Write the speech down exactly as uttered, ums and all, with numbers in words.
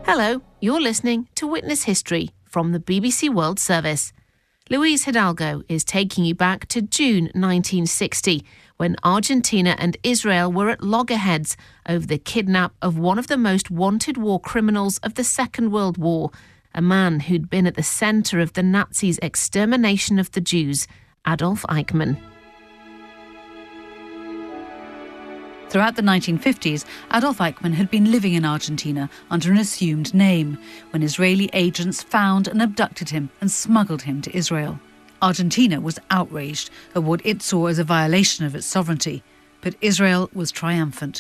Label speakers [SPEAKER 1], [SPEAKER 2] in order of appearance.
[SPEAKER 1] Hello, you're listening to Witness History from the B B C World Service. Luis Hidalgo is taking you back to June nineteen sixty, when Argentina and Israel were at loggerheads over the kidnap of one of the most wanted war criminals of the Second World War, a man who'd been at the centre of the Nazis' extermination of the Jews, Adolf Eichmann.
[SPEAKER 2] Throughout the nineteen fifties, Adolf Eichmann had been living in Argentina under an assumed name when Israeli agents found and abducted him and smuggled him to Israel. Argentina was outraged at what it saw as a violation of its sovereignty, but Israel was triumphant.